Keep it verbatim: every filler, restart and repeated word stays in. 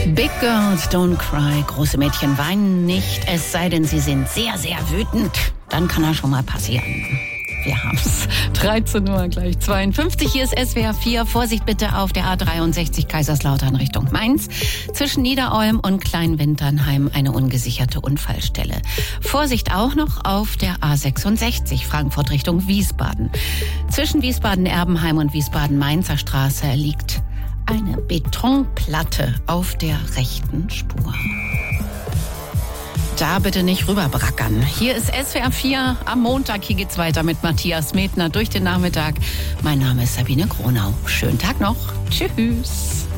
Big Girls Don't Cry. Große Mädchen weinen nicht, es sei denn, sie sind sehr, sehr wütend. Dann kann das schon mal passieren. Wir haben's. dreizehn Uhr gleich zweiundfünfzig. Hier ist S W R vier. Vorsicht bitte auf der A dreiundsechzig Kaiserslautern Richtung Mainz. Zwischen Niederolm und Kleinwinternheim eine ungesicherte Unfallstelle. Vorsicht auch noch auf der A sechsundsechzig Frankfurt Richtung Wiesbaden. Zwischen Wiesbaden-Erbenheim und Wiesbaden-Mainzer Straße liegt eine Betonplatte auf der rechten Spur. Da bitte nicht rüberbrackern. Hier ist S W R vier am Montag. Hier geht's weiter mit Matthias Medner durch den Nachmittag. Mein Name ist Sabine Gronau. Schönen Tag noch. Tschüss.